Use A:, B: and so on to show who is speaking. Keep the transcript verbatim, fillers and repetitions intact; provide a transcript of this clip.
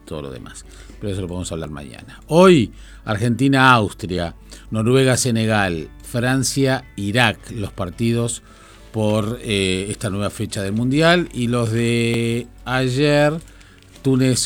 A: todo lo demás. Pero eso lo podemos hablar mañana. Hoy, Argentina-Austria, Noruega-Senegal, Francia-Irak, los partidos por eh, esta nueva fecha del Mundial, y los de ayer, Túnez